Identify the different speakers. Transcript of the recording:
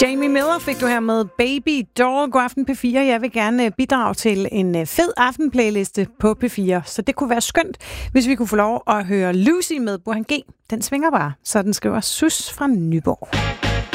Speaker 1: Jamie Miller fik du her med Baby Doll. God aften P4. Jeg vil gerne bidrage til en fed aftenplayliste på P4, så det kunne være skønt, hvis vi kunne få lov at høre Lucy med Burhan G. Den svinger bare, så den skriver Sus fra Nyborg.